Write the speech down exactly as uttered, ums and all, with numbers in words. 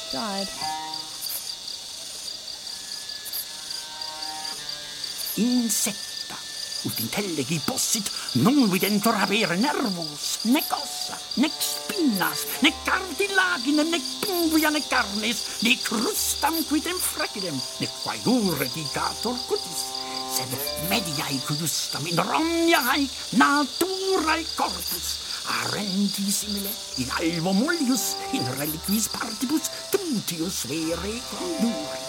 died. Insetta, ut intelleghi possit non videntur habere nervos, nec ossa, nec spinas, nec cartilagine, nec pingvia, nec carnes, nec crustam quidem frecidem, nec quaedure digator cutis, sed mediae justam in romniae naturae corpus, arendi simile in alvo mollius, in reliquis partibus tutius vere conduri.